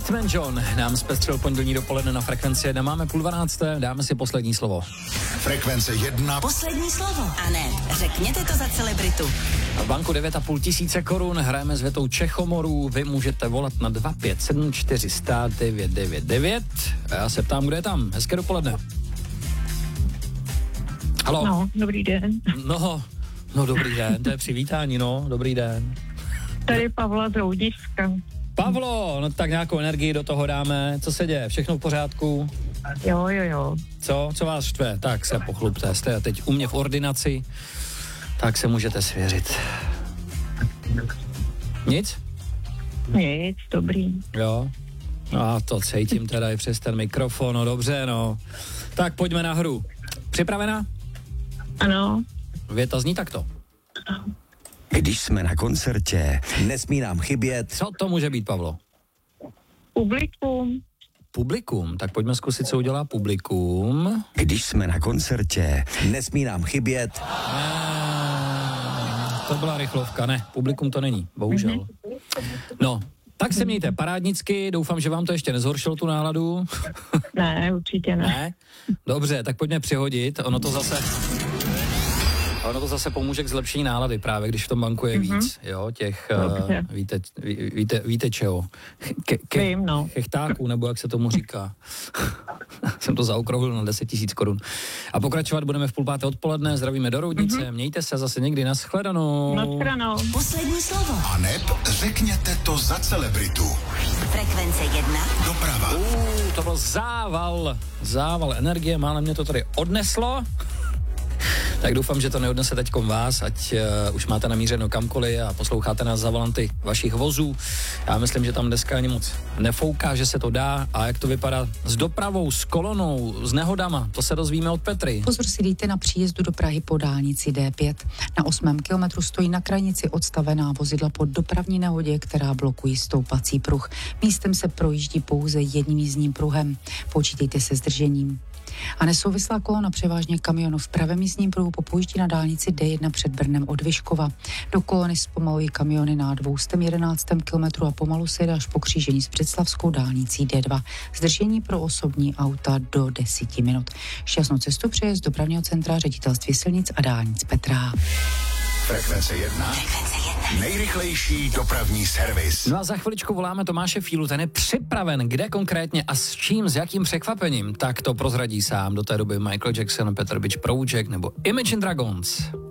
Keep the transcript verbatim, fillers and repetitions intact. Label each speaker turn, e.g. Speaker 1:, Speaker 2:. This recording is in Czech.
Speaker 1: Eastman John nám zpestřil pondělní dopoledne na Frekvenci jedna. Máme půl dvanácté, dáme si poslední slovo.
Speaker 2: Frekvence jedna.
Speaker 3: Poslední slovo. A ne, řekněte to za celebritu.
Speaker 1: V banku devět a půl tisíce korun hrajeme s větou Čechomorů. Vy můžete volat na dva pět sedm čtyři sta devět devět devět. A já se ptám, kdo je tam. Hezké dopoledne. Haló.
Speaker 4: No, dobrý den.
Speaker 1: No, no dobrý den, to je přivítání, no, dobrý den.
Speaker 4: Tady Pavla z Roudišska.
Speaker 1: Pavlo, no tak nějakou energii do toho dáme. Co se děje? Všechno v pořádku?
Speaker 4: Jo, jo, jo.
Speaker 1: Co? Co vás štve? Tak se pochlupte. Jste teď u mě v ordinaci, tak se můžete svěřit. Nic?
Speaker 4: Nic, dobrý.
Speaker 1: Jo. No a to cítím teda i přes ten mikrofon, no dobře, no. Tak pojďme na hru. Připravená?
Speaker 4: Ano.
Speaker 1: Věta zní takto.
Speaker 2: Když jsme na koncertě, nesmí nám chybět.
Speaker 1: Co to může být, Pavlo?
Speaker 4: Publikum.
Speaker 1: Publikum. Tak pojďme zkusit, co udělá publikum.
Speaker 2: Když jsme na koncertě, nesmí nám chybět.
Speaker 1: Ah, to byla rychlovka, ne, publikum to není, bohužel. No, tak se mějte parádnicky, doufám, že vám to ještě nezhoršilo tu náladu.
Speaker 4: Ne, určitě ne.
Speaker 1: Ne? Dobře, tak pojďme přihodit, ono to zase... Ono to zase pomůže k zlepšení nálady právě, když v tom banku je mm-hmm. víc, jo, těch, uh, víte, ví, víte, víte čeho, ke, ke,
Speaker 4: Vím, no.
Speaker 1: chechtáků, nebo jak se tomu říká. Jsem to zaokrouhlil na deset tisíc korun. A pokračovat budeme v půl páté odpoledne, zdravíme do Roudnice, mm-hmm. mějte se zase někdy, nashledanou.
Speaker 4: Nashledanou.
Speaker 3: Poslední slovo.
Speaker 2: A neb řekněte to za celebritu.
Speaker 3: Frekvence jedna.
Speaker 2: Doprava.
Speaker 1: Uh, to byl zával, zával energie, málem mě to tady odneslo. Tak doufám, že to neodnese teďkom vás, ať uh, už máte namířeno kamkoliv a posloucháte nás za volanty vašich vozů. Já myslím, že tam dneska ani moc nefouká, že se to dá. A jak to vypadá s dopravou, s kolonou, s nehodama, to se dozvíme od Petry.
Speaker 5: Pozor si dejte na příjezdu do Prahy po dálnici D pět. Na osmém kilometru stojí na krajnici odstavená vozidla po dopravní nehodě, která blokují stoupací pruh. Místem se projíždí pouze jedním jízdním pruhem. Počítejte se zdržením. A nesouvislá kolona převážně kamionů v pravém jízdním pruhu popojíždí na dálnici D jedna před Brnem od Vyškova. Do kolony zpomalují kamiony na dvěstě jedenáct kilometru a pomalu se jde až po křížení s předslavskou dálnicí D dva. Zdržení pro osobní auta do deseti minut. Šťastnou cestu přeje z dopravního centra Ředitelství silnic a dálnic Petra.
Speaker 2: Frekvence jedna. Nejrychlejší dopravní servis.
Speaker 1: No a za chviličku voláme Tomáše Fílu, ten je připraven, kde konkrétně a s čím, s jakým překvapením, tak to prozradí sám. Do té doby Michael Jackson, Peter Beach Project nebo Imagine Dragons.